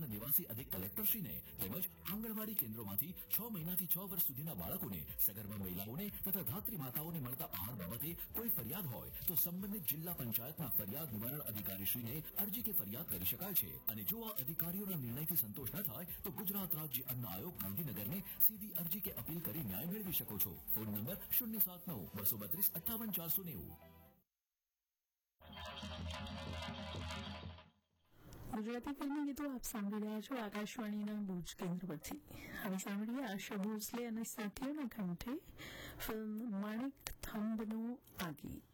વિસ્તારના નિવાસી અધિક કલેક્ટરશ્રીને તેમજ આંગણવાડી કેન્દ્રોમાંથી 6 મહિનાથી 6 વર્ષ સુધીના બાળકોને સગર્ભા મહિલાઓને તથા ધાત્રી માતાઓને મળતા આહાર બાબતે કોઈ ફરિયાદ હોય તો સંબંધિત જિલ્લા પંચાયતના ફરિયાદ નિવારણ અધિકારીશ્રીને અરજી કે ફરિયાદ કરી શકાય છે અને જો આ અધિકારીઓના નિર્ણયથી સંતોષ ન થાય તો ગુજરાત રાજ્ય અન્ન આયોગ ગાંધીનગરને સીધી અરજી કે અપીલ કરી ન્યાય મેળવી શકો છો. Phone number 079-232-58-490. ગુજરાતી ફિલ્મી ગીતો આપ સાંભળી રહ્યા છો આકાશવાણીના ભુજ કેન્દ્ર પરથી. હવે સાંભળીએ આશા ભોસલે અને સાથીઓના કંઠે ફિલ્મ માણિક થંભનો આ ગીત.